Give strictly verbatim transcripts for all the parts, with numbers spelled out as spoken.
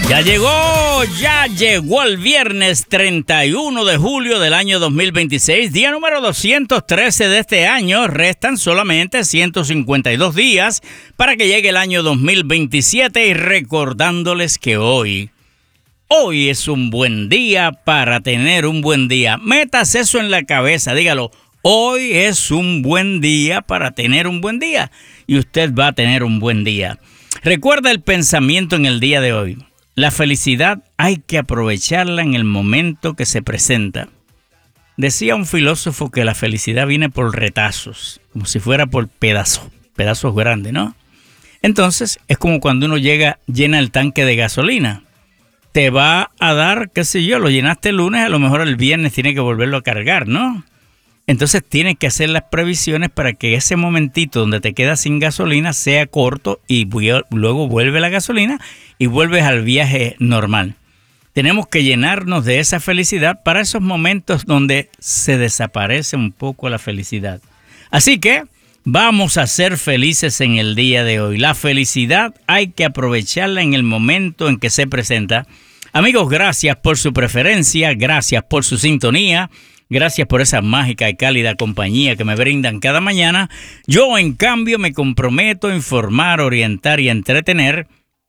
Ya llegó, ya llegó el viernes treinta y uno de julio del año dos mil veintiséis, día número doscientos trece de este año. Restan solamente ciento cincuenta y dos días para que llegue el año dos mil veintisiete y recordándoles que hoy, hoy es un buen día para tener un buen día. Metas eso en la cabeza, dígalo. Hoy es un buen día para tener un buen día y usted va a tener un buen día. Recuerda el pensamiento en el día de hoy. La felicidad hay que aprovecharla en el momento que se presenta. Decía un filósofo que la felicidad viene por retazos, como si fuera por pedazos, pedazos grandes, ¿no? Entonces, es como cuando uno llega, llena el tanque de gasolina. Te va a dar, qué sé yo, lo llenaste el lunes, a lo mejor el viernes tiene que volverlo a cargar, ¿no? Entonces tienes que hacer las previsiones para que ese momentito donde te quedas sin gasolina sea corto y luego vuelve la gasolina y vuelves al viaje normal. Tenemos que llenarnos de esa felicidad para esos momentos donde se desaparece un poco la felicidad. Así que vamos a ser felices en el día de hoy. La felicidad hay que aprovecharla en el momento en que se presenta. Amigos, gracias por su preferencia, gracias por su sintonía. Gracias por esa mágica y cálida compañía que me brindan cada mañana. Yo, en cambio, me comprometo a informar, orientar y entretener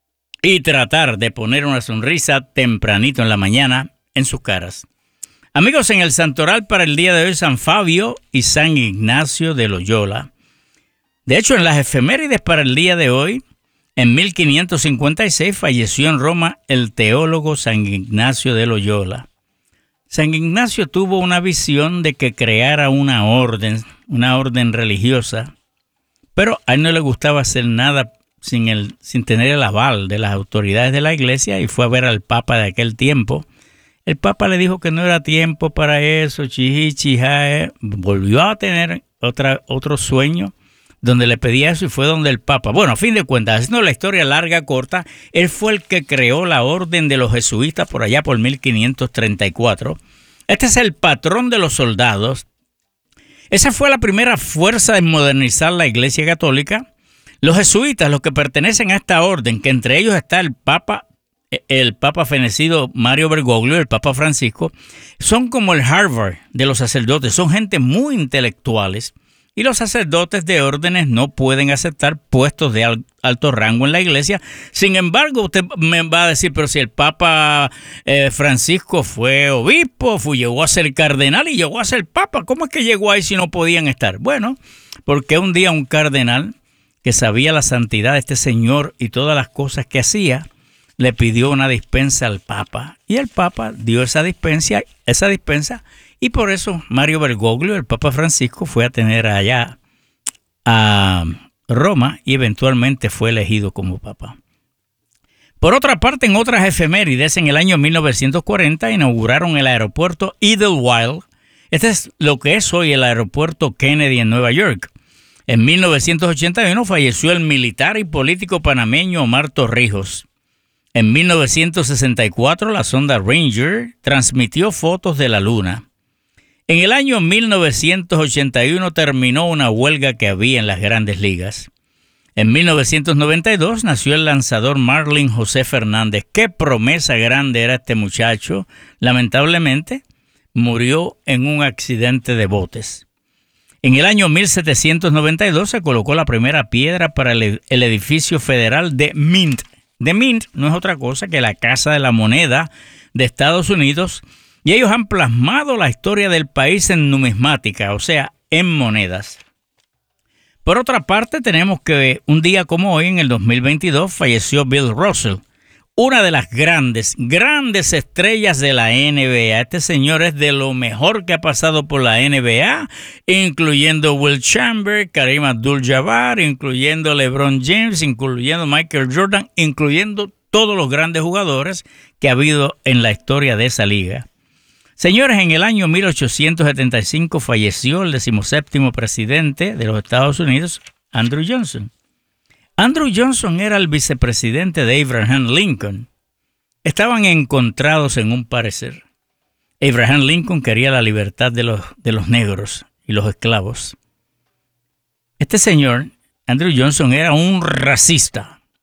y tratar de poner una sonrisa tempranito en la mañana en sus caras. Amigos, en el santoral para el día de hoy, San Fabio y San Ignacio de Loyola. De hecho, en las efemérides para el día de hoy, en mil quinientos cincuenta y seis falleció en Roma el teólogo San Ignacio de Loyola. San Ignacio tuvo una visión de que creara una orden, una orden religiosa, pero a él no le gustaba hacer nada sin, el, sin tener el aval de las autoridades de la iglesia y fue a ver al Papa de aquel tiempo. El Papa le dijo que no era tiempo para eso, chiji, chijae. Volvió a tener otra, otro sueño donde le pedía eso y fue donde el Papa. Bueno, a fin de cuentas, haciendo la historia larga, corta, él fue el que creó la orden de los jesuitas por allá por mil quinientos treinta y cuatro. Este es el patrón de los soldados. Esa fue la primera fuerza en modernizar la Iglesia Católica. Los jesuitas, los que pertenecen a esta orden, que entre ellos está el Papa, el Papa fenecido Mario Bergoglio, el Papa Francisco, son como el Harvard de los sacerdotes, son gente muy intelectuales. Y los sacerdotes de órdenes no pueden aceptar puestos de alto rango en la iglesia. Sin embargo, usted me va a decir, pero si el Papa eh, Francisco fue obispo, fue, llegó a ser cardenal y llegó a ser papa, ¿cómo es que llegó ahí si no podían estar? Bueno, porque un día un cardenal que sabía la santidad de este señor y todas las cosas que hacía, le pidió una dispensa al Papa. Y el Papa dio esa dispensa, esa dispensa y por eso Mario Bergoglio, el Papa Francisco, fue a tener allá a Roma y eventualmente fue elegido como Papa. Por otra parte, en otras efemérides, en el año mil novecientos cuarenta inauguraron el aeropuerto Idlewild. Este es lo que es hoy el aeropuerto Kennedy en Nueva York. En mil novecientos ochenta y uno falleció el militar y político panameño Omar Torrijos. En mil novecientos sesenta y cuatro, la sonda Ranger transmitió fotos de la Luna. En el año mil novecientos ochenta y uno terminó una huelga que había en las grandes ligas. En mil novecientos noventa y dos nació el lanzador Marlin José Fernández. ¡Qué promesa grande era este muchacho! Lamentablemente, murió en un accidente de botes. En el año mil setecientos noventa y dos se colocó la primera piedra para el, el edificio federal de Mint. De Mint no es otra cosa que la Casa de la Moneda de Estados Unidos, y ellos han plasmado la historia del país en numismática, o sea, en monedas. Por otra parte, tenemos que un día como hoy, en el dos mil veintidós, falleció Bill Russell, una de las grandes, grandes estrellas de la N B A. Este señor es de lo mejor que ha pasado por la N B A, incluyendo Will Chamber, Kareem Abdul-Jabbar, incluyendo LeBron James, incluyendo Michael Jordan, incluyendo todos los grandes jugadores que ha habido en la historia de esa liga. Señores, en el año mil ochocientos setenta y cinco falleció el decimoséptimo presidente de los Estados Unidos, Andrew Johnson. Andrew Johnson era el vicepresidente de Abraham Lincoln. Estaban encontrados en un parecer. Abraham Lincoln quería la libertad de los, de los negros y los esclavos. Este señor, Andrew Johnson, era un racista,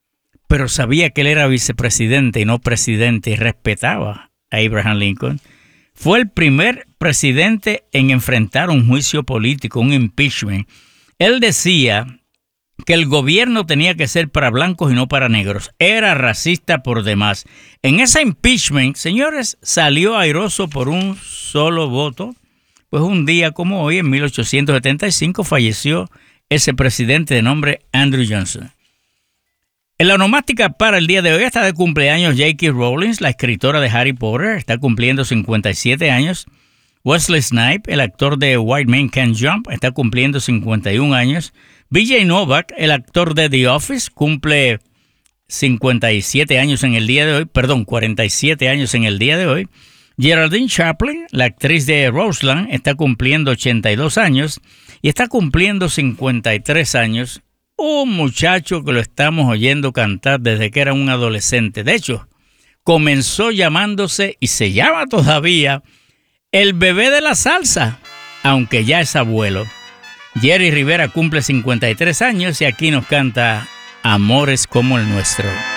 pero sabía que él era vicepresidente y no presidente y respetaba a Abraham Lincoln. Fue el primer presidente en enfrentar un juicio político, un impeachment. Él decía que el gobierno tenía que ser para blancos y no para negros. Era racista por demás. En ese impeachment, señores, salió airoso por un solo voto. Pues un día como hoy, en mil ochocientos setenta y cinco, falleció ese presidente de nombre Andrew Johnson. En la onomástica para el día de hoy está de cumpleaños J K. Rowling, la escritora de Harry Potter, está cumpliendo cincuenta y siete años. Wesley Snipes, el actor de White Man Can't Jump, está cumpliendo cincuenta y un años. B J Novak, el actor de The Office, cumple cincuenta y siete años en el día de hoy, perdón, cuarenta y siete años en el día de hoy. Geraldine Chaplin, la actriz de Roseland, está cumpliendo ochenta y dos años y está cumpliendo cincuenta y tres años. Un muchacho que lo estamos oyendo cantar desde que era un adolescente. De hecho, comenzó llamándose y se llama todavía el bebé de la salsa, aunque ya es abuelo. Jerry Rivera cumple cincuenta y tres años y aquí nos canta Amores como el nuestro.